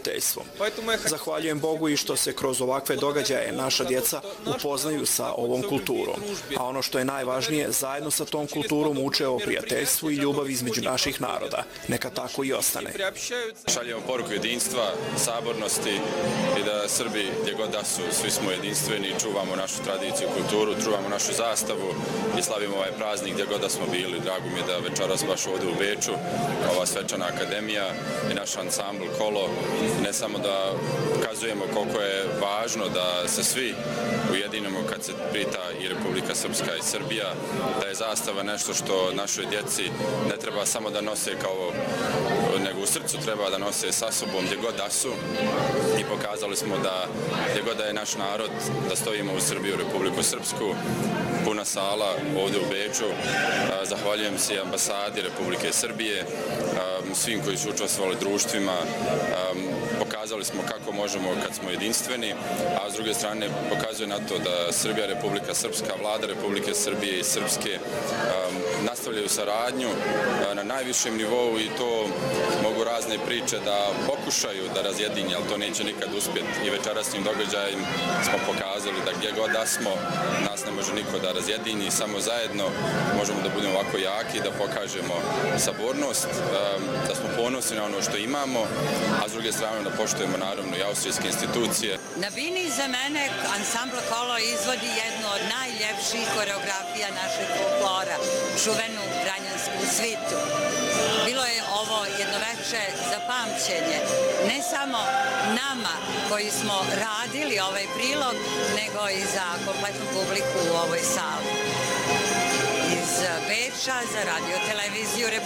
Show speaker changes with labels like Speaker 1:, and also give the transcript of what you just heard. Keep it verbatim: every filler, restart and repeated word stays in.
Speaker 1: prijateljstvom. Zahvaljujem Bogu i što se kroz ovakve događaje naša djeca upoznaju sa ovom kulturom. A ono što je najvažnije, zajedno sa tom kulturom uče o prijateljstvu i ljubavi između naših naroda. Neka tako i ostane.
Speaker 2: Šaljemo poruku jedinstva, sabornosti i da Srbi, gdje god da su, svi smo jedinstveni, čuvamo našu tradiciju, kulturu, čuvamo našu zastavu i slavimo ovaj praznik gdje god da smo bili. Drago mi je da večeras baš ovdje u Beču, ova svečana akademija i naš ansambl Kolo, ne samo da ukazujemo koliko je važno da se svi ujedinimo kad se prita i Republika Srpska i Srbija, da je zastava nešto što našoj djeci ne treba samo da nose kao, nego u srcu treba da nose sa sobom gdje god da su i pokazali smo da gdje god da je naš narod, da stojimo u Srbiju, u Republiku Srpsku, puna sala ovdje u Beču. Zahvaljujem se ambasadi Republike Srbije, svim koji su učestvovali društvima. Pokazali smo kako možemo kad smo jedinstveni, a s druge strane pokazuje na to da Srbija, Republika Srpska, vlada Republike Srbije i Srpske nastavljaju saradnju na najvišem nivou i to mogu razne priče da pokušaju da razjedinje, ali to neće nikad uspjeti. I večerasnim događajem smo pokazali da gdje god da smo, nas ne može niko da razjedini, samo zajedno možemo da budemo ovako jaki, da pokažemo sabornost, da smo ponosni na ono što imamo, a s druge strane da poštujemo naravno i austrijske institucije.
Speaker 3: Na Bini za mene ansambl Kolo izvodi jednu od najljepših koreografija našeg folklora, čuvenu Vranjansku svitu. Bilo je ovo jedno veče za pamćenje, ne samo nama koji smo radili ovaj prilog, nego i za kompletnu publiku u ovoj sali. Iz Beča za Radio Televiziju Republike